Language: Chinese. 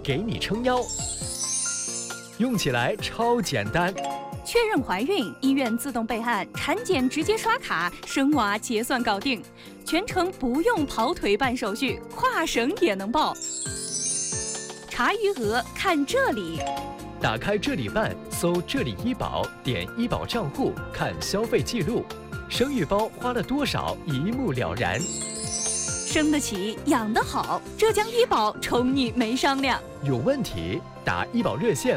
给你撑腰，用起来超简单。 确认怀孕，医院自动备案，产检直接刷卡，生娃结算搞定，全程不用跑腿办手续，跨省也能报。查余额看这里， 打开这里办，搜这里医保，点医保账户看消费记录，生育包花了多少一目了然。 生得起，养得好，浙江医保宠你没商量。 有问题打医保热线